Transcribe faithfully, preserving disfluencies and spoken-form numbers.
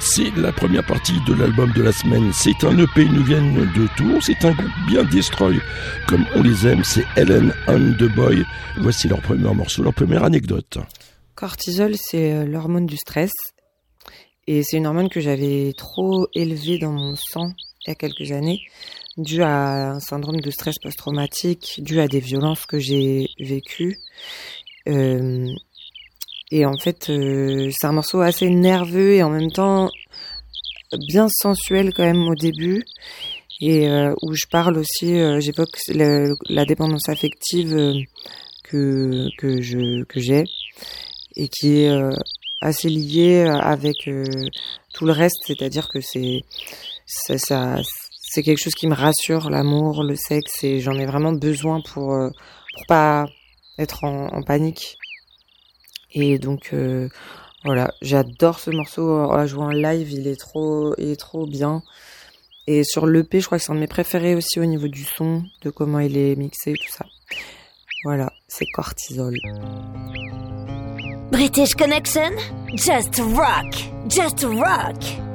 c'est la première partie de l'album de la semaine. C'est un E P, ils nous viennent de Tours. C'est un groupe bien destroy, comme on les aime. C'est Ellen and the Boy. Voici leur premier morceau, leur première anecdote. Cortisol, c'est l'hormone du stress. Et c'est une hormone que j'avais trop élevée dans mon sang il y a quelques années, dû à un syndrome de stress post-traumatique, dû à des violences que j'ai vécues. Euh, et en fait, euh, c'est un morceau assez nerveux et en même temps bien sensuel quand même au début. Et euh, où je parle aussi, euh, j'évoque le, la dépendance affective euh, que que je que j'ai et qui est euh, assez liée avec euh, tout le reste, c'est-à-dire que c'est ça, ça c'est quelque chose qui me rassure, l'amour, le sexe, et j'en ai vraiment besoin pour euh, pour pas être en, en panique. Et donc euh, voilà, j'adore ce morceau à jouer en live, il est trop il est trop bien. Et sur l'E P, je crois que c'est un de mes préférés aussi au niveau du son, de comment il est mixé, tout ça. Voilà, c'est Cortisol. British Connection, just rock, just rock.